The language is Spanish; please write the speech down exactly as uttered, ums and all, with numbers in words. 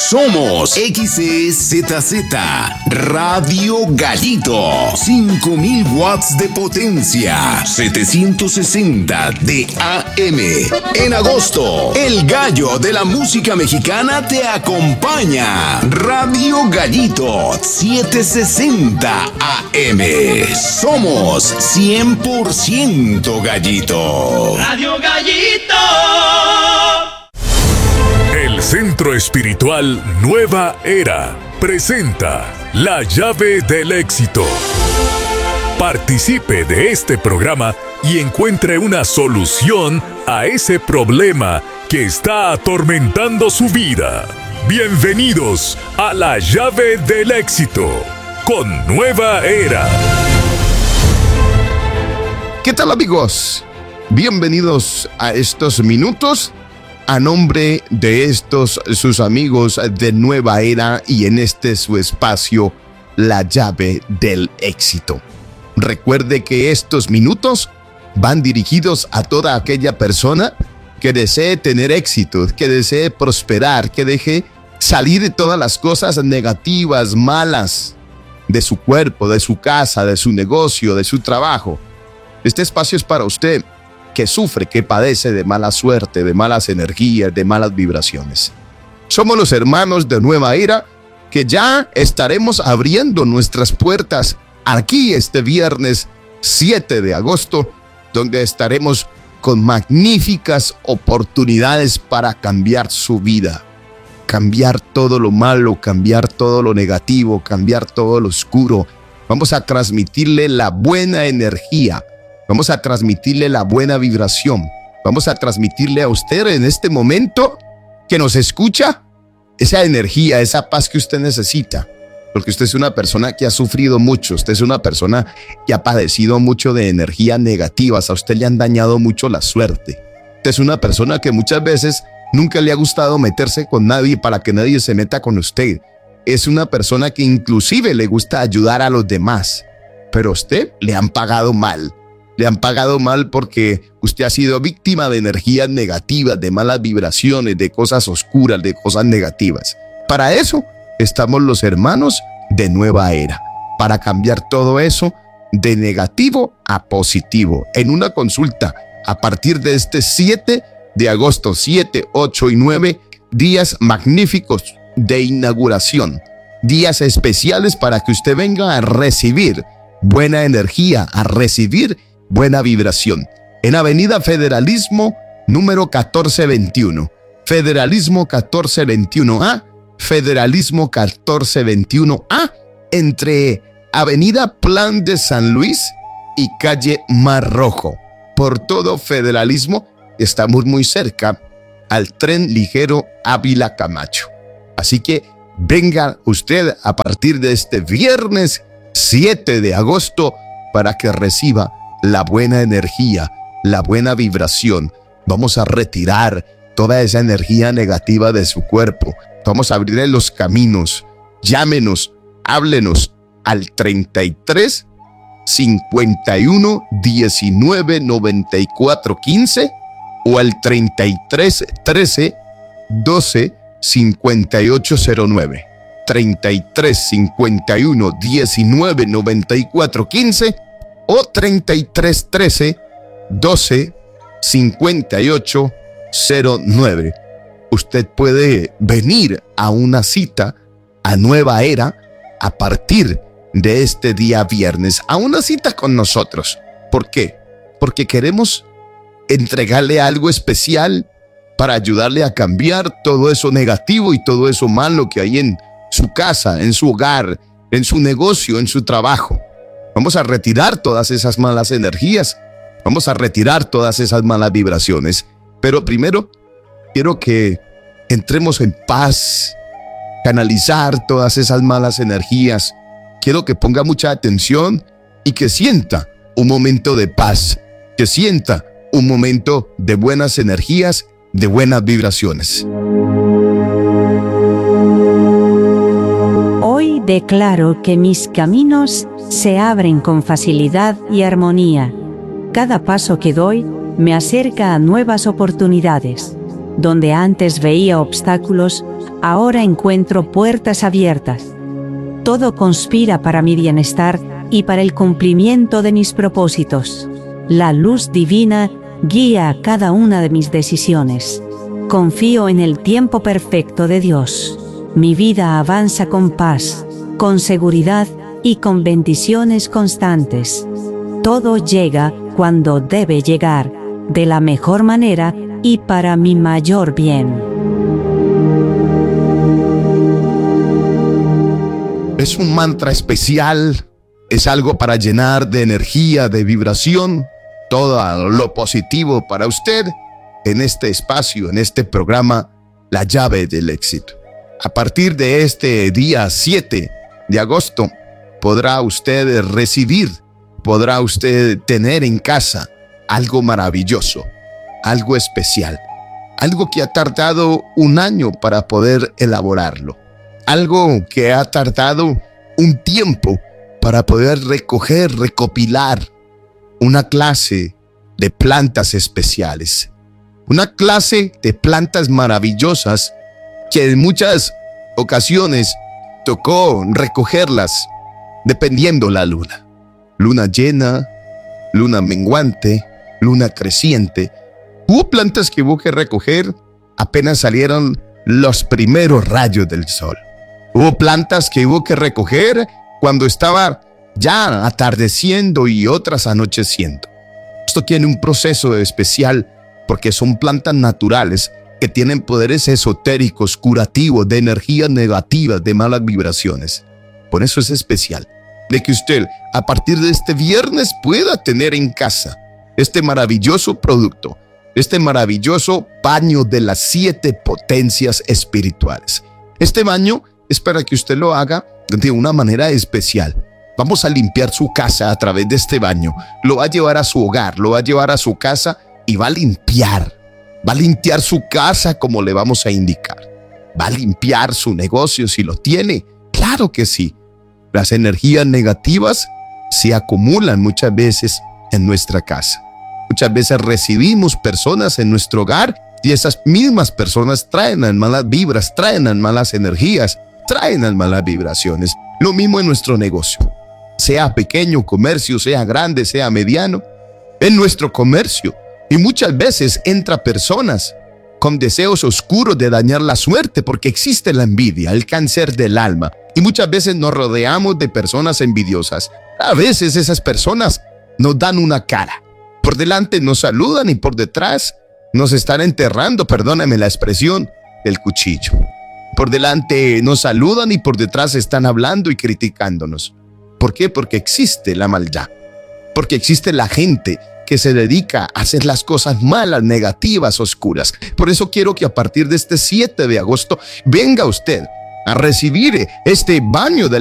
Somos X E Z Z Radio Gallito. cinco mil watts de potencia. setecientos sesenta de A M. En agosto, el gallo de la música mexicana te acompaña. Radio Gallito setecientos sesenta A M. Somos cien por ciento gallito. Radio Gallito. El Centro Espiritual Nueva Era presenta La Llave del Éxito. Participe de este programa y encuentre una solución a ese problema que está atormentando su vida. Bienvenidos a La Llave del Éxito con Nueva Era. ¿Qué tal, amigos? Bienvenidos a estos minutos. A nombre de estos sus amigos de Nueva Era y en este su espacio, La Llave del Éxito. Recuerde que estos minutos van dirigidos a toda aquella persona que desee tener éxito, que desee prosperar, que deje salir de todas las cosas negativas, malas de su cuerpo, de su casa, de su negocio, de su trabajo. Este espacio es para usted que sufre, que padece de mala suerte, de malas energías, de malas vibraciones. Somos los hermanos de Nueva Era que ya estaremos abriendo nuestras puertas aquí este viernes siete de agosto, donde estaremos con magníficas oportunidades para cambiar su vida, cambiar todo lo malo, cambiar todo lo negativo, cambiar todo lo oscuro. Vamos a transmitirle la buena energía. Vamos a transmitirle la buena vibración. Vamos a transmitirle a usted en este momento que nos escucha esa energía, esa paz que usted necesita. Porque usted es una persona que ha sufrido mucho. Usted es una persona que ha padecido mucho de energías negativas. A usted le han dañado mucho la suerte. Usted es una persona que muchas veces nunca le ha gustado meterse con nadie para que nadie se meta con usted. Es una persona que inclusive le gusta ayudar a los demás. Pero a usted le han pagado mal. Le han pagado mal porque usted ha sido víctima de energías negativas, de malas vibraciones, de cosas oscuras, de cosas negativas. Para eso estamos los hermanos de Nueva Era, para cambiar todo eso de negativo a positivo. En una consulta a partir de este siete de agosto, siete, ocho y nueve, días magníficos de inauguración, días especiales para que usted venga a recibir buena energía, a recibir buena vibración. En Avenida Federalismo, número catorce veintiuno. Federalismo catorce veintiuno A. Federalismo catorce veintiuno A. Entre Avenida Plan de San Luis y Calle Mar Rojo. Por todo Federalismo, estamos muy cerca al tren ligero Ávila Camacho. Así que venga usted a partir de este viernes siete de agosto para que reciba la buena energía, la buena vibración. Vamos a retirar toda esa energía negativa de su cuerpo. Vamos a abrirle los caminos. Llámenos, háblenos al treinta y tres, cincuenta y uno, diecinueve, noventa y cuatro, quince o al treinta y tres, trece, doce, cincuenta y ocho cero nueve. treinta y tres, cincuenta y uno, diecinueve, noventa y cuatro, quince o treinta y tres, trece, doce, cincuenta y ocho cero nueve. Usted puede venir a una cita a Nueva Era a partir de este día viernes, a una cita con nosotros. ¿Por qué? Porque queremos entregarle algo especial para ayudarle a cambiar todo eso negativo y todo eso malo que hay en su casa, en su hogar, en su negocio, en su trabajo. Vamos a retirar todas esas malas energías. Vamos a retirar todas esas malas vibraciones. Pero primero, quiero que entremos en paz, canalizar todas esas malas energías. Quiero que ponga mucha atención y que sienta un momento de paz, que sienta un momento de buenas energías, de buenas vibraciones. Hoy declaro que mis caminos se abren con facilidad y armonía. Cada paso que doy me acerca a nuevas oportunidades. Donde antes veía obstáculos, ahora encuentro puertas abiertas. Todo conspira para mi bienestar y para el cumplimiento de mis propósitos. La luz divina guía a cada una de mis decisiones. Confío en el tiempo perfecto de Dios. Mi vida avanza con paz, con seguridad y con bendiciones constantes. Todo llega cuando debe llegar, de la mejor manera y para mi mayor bien. Es un mantra especial, es algo para llenar de energía, de vibración, todo lo positivo para usted en este espacio, en este programa, La Llave del Éxito. A partir de este día siete de agosto, podrá usted recibir, podrá usted tener en casa algo maravilloso, algo especial, algo que ha tardado un año para poder elaborarlo, algo que ha tardado un tiempo para poder recoger, recopilar una clase de plantas especiales, una clase de plantas maravillosas que en muchas ocasiones tocó recogerlas dependiendo la luna, luna llena, luna menguante, luna creciente. Hubo plantas que hubo que recoger apenas salieron los primeros rayos del sol. Hubo plantas que hubo que recoger cuando estaba ya atardeciendo y otras anocheciendo. Esto tiene un proceso especial porque son plantas naturales que tienen poderes esotéricos, curativos, de energías negativas, de malas vibraciones. Por eso es especial de que usted a partir de este viernes pueda tener en casa este maravilloso producto, este maravilloso baño de las siete potencias espirituales. Este baño es para que usted lo haga de una manera especial. Vamos a limpiar su casa a través de este baño. Lo va a llevar a su hogar, lo va a llevar a su casa y va a limpiar. Va a limpiar su casa como le vamos a indicar. Va a limpiar su negocio si lo tiene. Claro que sí. Las energías negativas se acumulan muchas veces en nuestra casa. Muchas veces recibimos personas en nuestro hogar y esas mismas personas traen las malas vibras, traen las malas energías, traen las malas vibraciones. Lo mismo en nuestro negocio. Sea pequeño comercio, sea grande, sea mediano. En nuestro comercio. Y muchas veces entra personas con deseos oscuros de dañar la suerte porque existe la envidia, el cáncer del alma. Y muchas veces nos rodeamos de personas envidiosas. A veces esas personas nos dan una cara. Por delante nos saludan y por detrás nos están enterrando, perdóname la expresión, el cuchillo. Por delante nos saludan y por detrás están hablando y criticándonos. ¿Por qué? Porque existe la maldad. Porque existe la gente que se dedica a hacer las cosas malas, negativas, oscuras. Por eso quiero que a partir de este siete de agosto venga usted a recibir este baño de